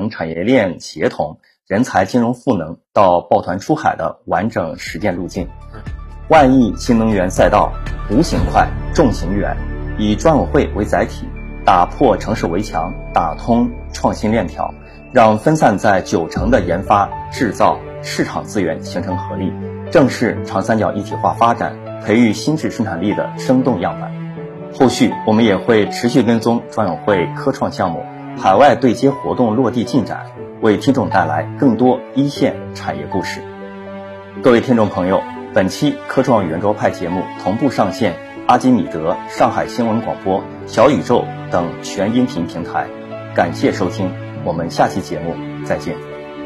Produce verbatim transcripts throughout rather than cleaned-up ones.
从产业链协同、人才金融赋能到抱团出海的完整实践路径。万亿新能源赛道，无形快，重形远，以专委会为载体，打破城市围墙，打通创新链条，让分散在九城的研发、制造、市场资源形成合力，正是长三角一体化发展、培育新质生产力的生动样板。后续我们也会持续跟踪专委会科创项目海外对接活动落地进展，为听众带来更多一线产业故事。各位听众朋友，本期科创圆桌派节目同步上线阿基米德、上海新闻广播、小宇宙等全音频平台，感谢收听，我们下期节目再见。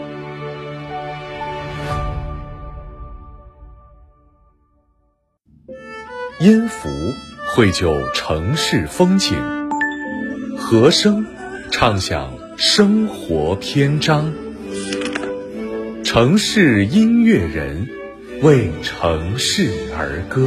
音符绘就城市风景，和声唱响生活篇章，城市音乐人为城市而歌。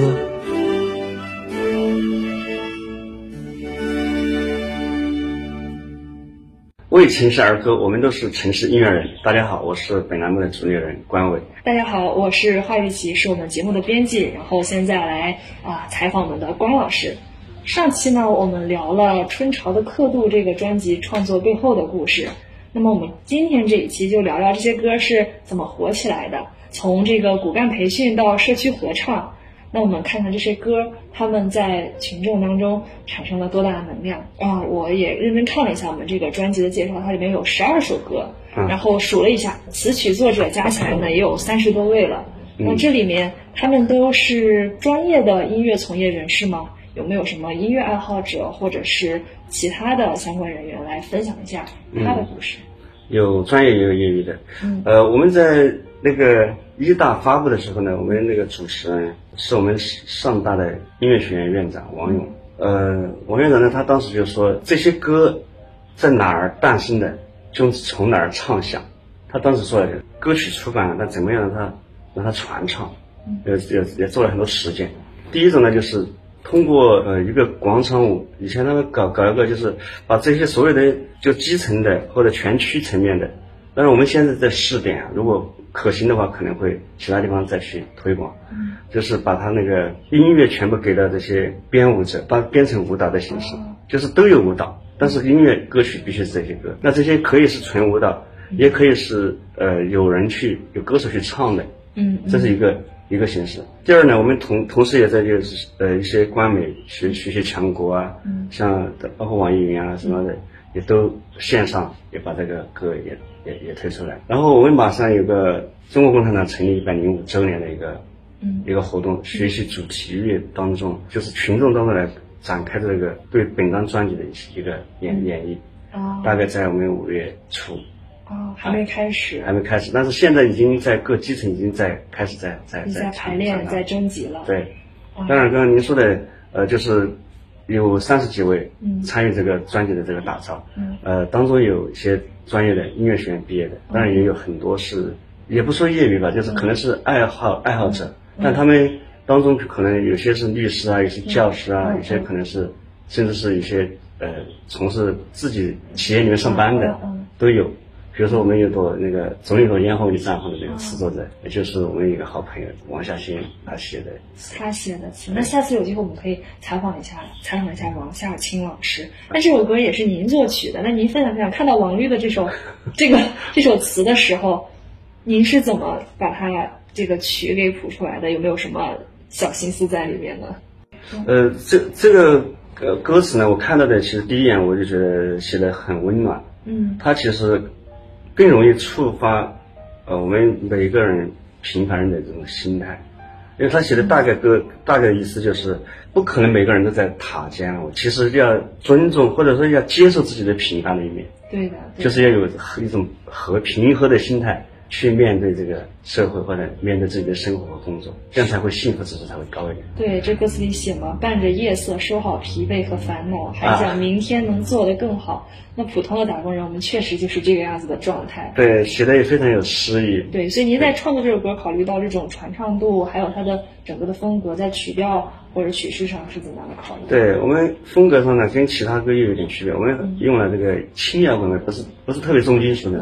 为城市而歌，我们都是城市音乐人。大家好，我是本栏目的主理人关伟。 大家好，我是华玉琪，是我们节目的编辑。然后现在来啊、呃、采访我们的关老师。上期呢，我们聊了《春潮的刻度》这个专辑创作背后的故事。那么我们今天这一期就聊聊这些歌是怎么火起来的，从这个骨干培训到社区合唱。那我们看看这些歌，他们在群众当中产生了多大的能量啊！我也认真看了一下我们这个专辑的介绍，它里面有十二首歌，嗯、然后数了一下，词曲作者加起来呢也有三十多位了。嗯、那这里面他们都是专业的音乐从业人士吗？有没有什么音乐爱好者或者是其他的相关人员来分享一下他的故事？ 嗯、有专业也有业余的。嗯、呃，我们在那个一大发布的时候呢，我们那个主持人是我们上大的音乐学院院长王勇。呃，王院长呢，他当时就说这些歌在哪儿诞生的，就从哪儿唱响。他当时说了，歌曲出版了，那怎么样让它让它传唱？也也也做了很多实践。第一种呢，就是通过呃一个广场舞，以前他们搞搞一个，就是把这些所有的就基层的或者全区层面的，但是我们现在在试点啊，如果可行的话，可能会其他地方再去推广。嗯，就是把他那个音乐全部给到这些编舞者，把它编成舞蹈的形式，就是都有舞蹈，但是音乐歌曲必须是这些歌。那这些可以是纯舞蹈，也可以是呃有人去有歌手去唱的。嗯，这是一个一个形式。第二呢，我们同同时也在就是呃一些官媒学学习强国啊，嗯，像包括网易云啊什么的，也都线上也把这个歌也也也推出来。然后我们马上有个中国共产党成立一百零五周年的一个嗯一个活动，学习主题乐当中，就是群众当中来展开这个对本张专辑的一个演演绎。哦，大概在我们五月初。 哦，还没开始， 还没开始，但是现在已经在各基层已经在开始在在在排练，在征集了。 对，当然刚刚您说的，呃，就是有三十几位参与这个专辑的这个打造，嗯，呃，当中有一些专业的音乐学院毕业的，当然也有很多是，也不说业余吧，就是可能是爱好爱好者，但他们当中可能有些是律师啊，有些教师啊，有些可能是甚至是一些呃从事自己企业里面上班的都有。比如说我们有朵那个总有朵烟火为你绽放的这个词作者，也就是我们一个好朋友王夏欣他写的他写的词。那下次有机会我们可以采访一下采访一下王夏欣老师。那这首歌也是您作曲的，那您分享分享，看到王律的这首这个这首词的时候，您是怎么把它这个曲给谱出来的？有没有什么小心思在里面呢？ 呃，这这个呃歌词呢，我看到的其实第一眼我就觉得写得很温暖。嗯，它其实更容易触发呃我们每个人平凡人的这种心态，因为他写的大概歌大概意思就是不可能每个人都在塔尖，我其实要尊重或者说要接受自己的平凡的一面。 对的，对的， 就是要有一种和平和的心态去面对这个社会或者面对自己的生活和工作，这样才会幸福指数才会高一点。 对，这歌词里写嘛，伴着夜色收好疲惫和烦恼，还想明天能做得更好。啊，那普通的打工人，我们确实就是这个样子的状态。 对，写的也非常有诗意。 对，所以您在创作这首歌，考虑到这种传唱度，还有它的整个的风格，在曲调或者曲式上是怎么样的考虑？ 对，我们风格上呢，跟其他歌又有点区别，我们用了这个轻摇滚的，不是不是特别重金属的。